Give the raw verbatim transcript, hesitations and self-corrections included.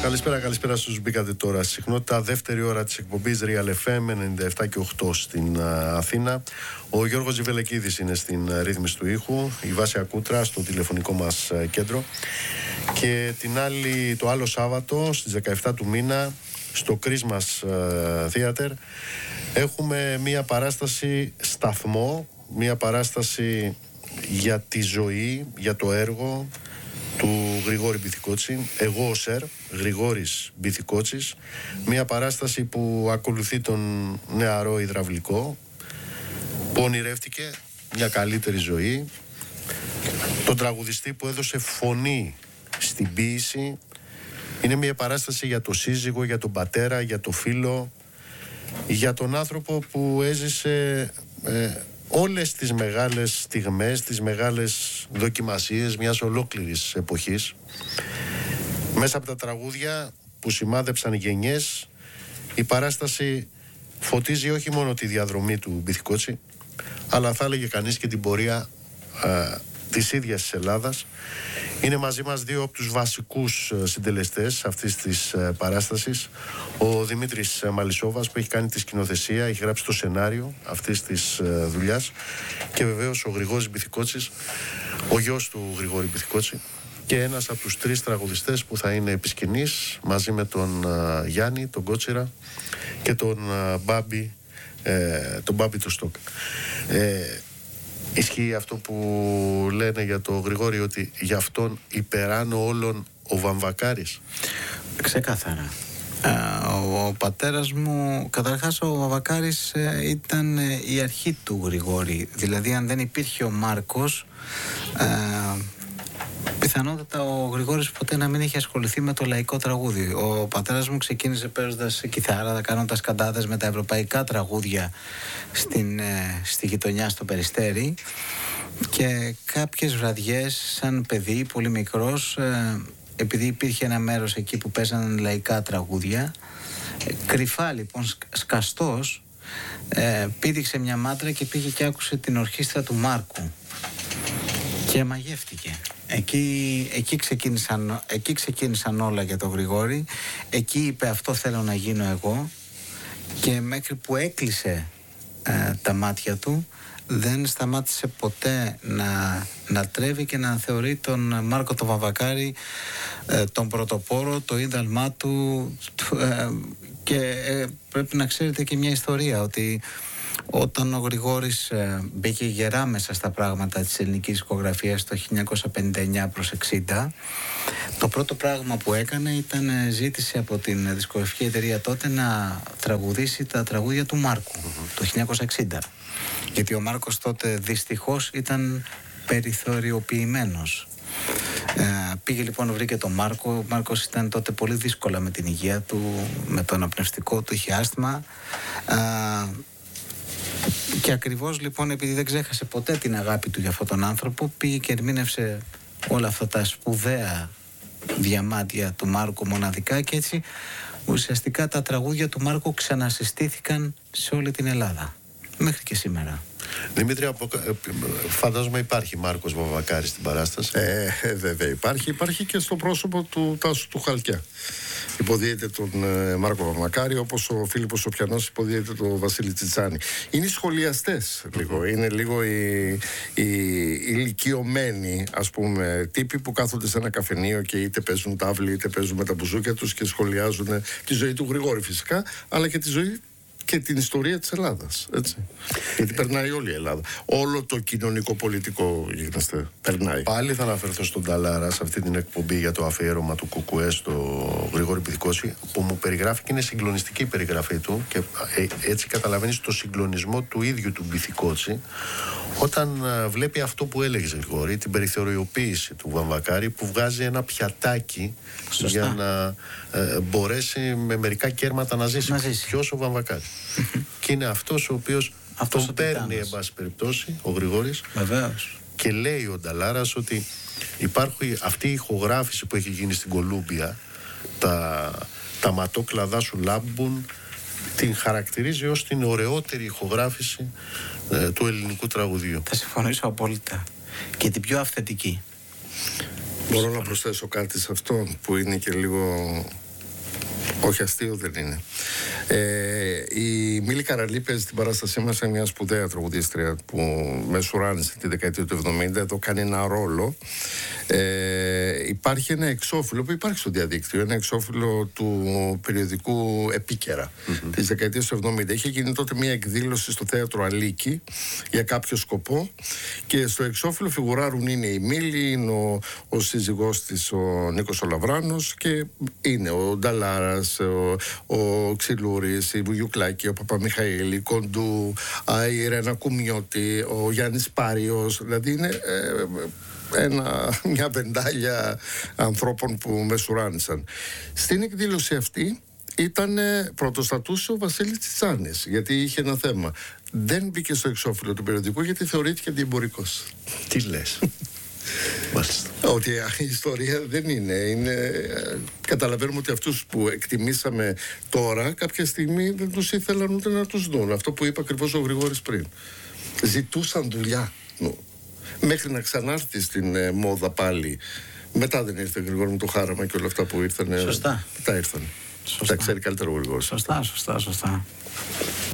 Καλησπέρα, καλησπέρα στους μπήκατε τώρα. Συχνότητα δεύτερη ώρα της εκπομπής Real εφ εμ ενενήντα επτά και οκτώ στην uh, Αθήνα. Ο Γιώργος Ζιβελεκίδης είναι στην uh, ρύθμιση του ήχου, η Βάσια Κούτρα στο τηλεφωνικό μας uh, κέντρο. Και την άλλη, το άλλο Σάββατο στις δεκαεπτά του μήνα στο Christmas uh, Theater έχουμε μία παράσταση σταθμό, μία παράσταση για τη ζωή, για το έργο του Γρηγόρη Μπιθικότση, εγώ ο Σερ, Γρηγόρης Μπιθικότσης, μια παράσταση που ακολουθεί τον νεαρό υδραυλικό που ονειρεύτηκε μια καλύτερη ζωή, τον τραγουδιστή που έδωσε φωνή στην ποίηση. Είναι μια παράσταση για το σύζυγο, για τον πατέρα, για το φίλο, για τον άνθρωπο που έζησε ε, όλες τις μεγάλες στιγμές, τις μεγάλες δοκιμασίες μιας ολόκληρης εποχής. Μέσα από τα τραγούδια που σημάδεψαν γενιές, η παράσταση φωτίζει όχι μόνο τη διαδρομή του Μπιθικότση, αλλά θα έλεγε κανείς και την πορεία α, της ίδιας της Ελλάδας. Είναι μαζί μας δύο από τους βασικούς συντελεστές αυτής της παράστασης. Ο Δημήτρης Μαλισσόβας που έχει κάνει τη σκηνοθεσία, έχει γράψει το σενάριο αυτής της δουλειάς, και βεβαίως ο Γρηγόρης Μπιθικότσης, ο γιος του Γρηγόρη Μπιθικότση, και ένας από τους τρεις τραγουδιστές που θα είναι επί σκηνής μαζί με τον uh, Γιάννη, τον Κότσιρα και τον uh, Μπάμπη, ε, τον Μπάμπη του Στόκ. Ε, Ισχύει αυτό που λένε για το Γρηγόρη, ότι για αυτόν υπεράνω όλων ο Βαμβακάρης? Ξεκάθαρα. Ο, ο πατέρας μου, καταρχάς ο Βαμβακάρης ήταν η αρχή του Γρηγόρη. Δηλαδή αν δεν υπήρχε ο Μάρκος, ε, πιθανότατα ο Γρηγόρης ποτέ να μην είχε ασχοληθεί με το λαϊκό τραγούδι. Ο πατέρας μου ξεκίνησε παίζοντας κιθάρα, κάνοντας καντάδες με τα ευρωπαϊκά τραγούδια στην, στη γειτονιά στο Περιστέρι, και κάποιες βραδιές σαν παιδί, πολύ μικρός, επειδή υπήρχε ένα μέρος εκεί που παίζαν λαϊκά τραγούδια, κρυφά λοιπόν, σκαστός, πήδηξε μια μάτρα και πήγε και άκουσε την ορχήστρα του Μάρκου και μαγεύτηκε. Εκεί, εκεί, ξεκίνησαν, εκεί ξεκίνησαν όλα για τον Γρηγόρη. Εκεί είπε αυτό θέλω να γίνω εγώ, και μέχρι που έκλεισε ε, τα μάτια του δεν σταμάτησε ποτέ να, να τρέβει και να θεωρεί τον Μάρκο τον Βαμβακάρη ε, τον πρωτοπόρο, το ίδαλμά του, ε, και ε, πρέπει να ξέρετε και μια ιστορία, ότι όταν ο Γρηγόρης ε, μπήκε γερά μέσα στα πράγματα της ελληνικής δισκογραφίας το χίλια εννιακόσια πενήντα εννιά προς εξήντα, το πρώτο πράγμα που έκανε ήταν ε, ζήτησε από την δισκογραφική εταιρεία τότε να τραγουδήσει τα τραγούδια του Μάρκου mm-hmm. το χίλια εννιακόσια εξήντα, γιατί ο Μάρκος τότε δυστυχώς ήταν περιθωριοποιημένος. Ε, πήγε λοιπόν, βρήκε τον Μάρκο. Ο Μάρκος ήταν τότε πολύ δύσκολα με την υγεία του, με το αναπνευστικό του, είχε άσθμα. Ε, Και ακριβώς λοιπόν, επειδή δεν ξέχασε ποτέ την αγάπη του για αυτόν τον άνθρωπο, πήγε και ερμήνευσε όλα αυτά τα σπουδαία διαμάντια του Μάρκου μοναδικά, και έτσι ουσιαστικά τα τραγούδια του Μάρκου ξανασυστήθηκαν σε όλη την Ελλάδα μέχρι και σήμερα. Δημήτρη, φαντάζομαι υπάρχει Μάρκος Βαμβακάρης στην παράσταση. Ε, βέβαια υπάρχει. Υπάρχει και στο πρόσωπο του Τάσου του Χαλκιά. Υποδίεται τον ε, Μάρκο Βαμβακάρη, όπως ο Φίλιππος ο Πιανός υποδίεται τον Βασίλη Τσιτσάνη. Είναι σχολιαστές λίγο. Είναι λίγο οι, οι, οι ηλικιωμένοι, ας πούμε, τύποι που κάθονται σε ένα καφενείο και είτε παίζουν τάβλη είτε παίζουν με τα μπουζούκια τους και σχολιάζουν τη ζωή του Γρηγόρη φυσικά, αλλά και τη ζωή και την ιστορία της Ελλάδας, έτσι. Γιατί περνάει όλη η Ελλάδα. Όλο το κοινωνικό-πολιτικό γίνεστε, περνάει. Πάλι θα αναφερθώ στον Ταλάρα σε αυτή την εκπομπή για το αφιέρωμα του Κουκουέ στο Γρηγόρη Μπιθικότση, που μου περιγράφει, και είναι συγκλονιστική η περιγραφή του, και έτσι καταλαβαίνεις το συγκλονισμό του ίδιου του Μπιθικότση όταν βλέπει αυτό που έλεγε Γρηγόρη, την περιθωριοποίηση του Βαμβακάρη, που βγάζει ένα πιατάκι Σωστά. για να ε, μπορέσει με μερικά κέρματα να ζήσει. Ποιος? Ο Βαμβακάρης. Και είναι αυτός ο οποίος αυτός τον παίρνει, εν πάση περιπτώσει, ο Γρηγόρης. Βεβαίως. Και λέει ο Νταλάρας ότι υπάρχει αυτή η ηχογράφηση που έχει γίνει στην Κολούμπια, τα, τα ματόκλαδά σου λάμπουν, την χαρακτηρίζει ως την ωραιότερη ηχογράφηση ε, του ελληνικού τραγουδιού. Θα συμφωνήσω απόλυτα. Και την πιο αυθεντική. Μπορώ να προσθέσω κάτι σε αυτό που είναι και λίγο Όχι, αστείο δεν είναι. Ε, η Μίλη Καραλή παίζει την παράστασή μας, είναι μια σπουδαία τραγουδίστρια που μεσουράνησε τη δεκαετία του εβδομήντα. Εδώ κάνει ένα ρόλο. Ε, υπάρχει ένα εξώφυλλο που υπάρχει στο διαδίκτυο, ένα εξώφυλλο του περιοδικού Επίκαιρα mm-hmm. της δεκαετίας του εβδομήντα. Είχε γίνει τότε μια εκδήλωση στο θέατρο Αλίκη για κάποιο σκοπό και στο εξώφυλλο φιγουράρουν είναι η Μίλη, είναι ο, ο σύζυγός της ο Νίκος ο Λαβράνος και είναι ο Νταλάρας, ο, ο Ξυλούρης, η Βουγιουκλάκη, ο Παπαμιχαήλ, η Κοντού, η Ρένα Κουμιώτη, ο Γιάννης Πάριος, δηλαδή είναι ε, ένα, μια βεντάλια ανθρώπων που μεσουράνησαν. Στην εκδήλωση αυτή ήταν πρωτοστατούσε ο Βασίλης Τσιτσάνης, γιατί είχε ένα θέμα. Δεν μπήκε στο εξώφυλλο του περιοδικού γιατί θεωρήθηκε αντιεμπορικός. Τι λες? Μάλιστα. Ότι η ιστορία δεν είναι, είναι. Καταλαβαίνουμε ότι αυτούς που εκτιμήσαμε τώρα κάποια στιγμή δεν τους ήθελαν ούτε να τους δουν. Αυτό που είπε ακριβώς ο Γρηγόρης πριν. Ζητούσαν δουλειά. Μέχρι να ξανάρθει στην ε, μόδα πάλι. Μετά δεν ήρθε ο Γρηγόρη με το χάραμα και όλα αυτά που ήρθαν. Σωστά. Μετά ήρθαν. Σωστά. Τα ξέρει καλύτερα ο Γρηγόρης. Σωστά, σωστά, σωστά.